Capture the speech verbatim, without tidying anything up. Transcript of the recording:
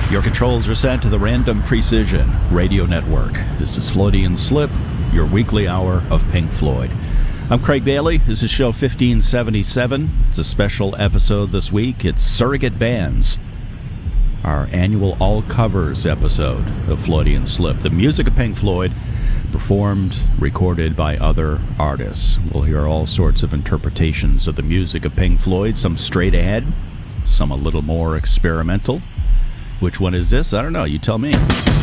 Your controls are set to the Random Precision Radio Network. This is Floydian Slip, your weekly hour of Pink Floyd. I'm Craig Bailey. This is show fifteen seventy-seven. It's a special episode this week. It's Surrogate Bands, our annual all covers episode of Floydian Slip. The music of Pink Floyd, performed, recorded by other artists. We'll hear all sorts of interpretations of the music of Pink Floyd, some straight ahead, some a little more experimental. Which one is this? I don't know. You tell me.